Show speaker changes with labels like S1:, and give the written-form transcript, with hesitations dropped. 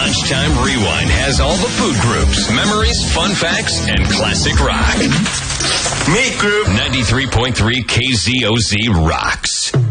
S1: Lunchtime Rewind has all the food groups, memories, fun facts, and classic rock. Meat Group 93.3 KZOZ rocks.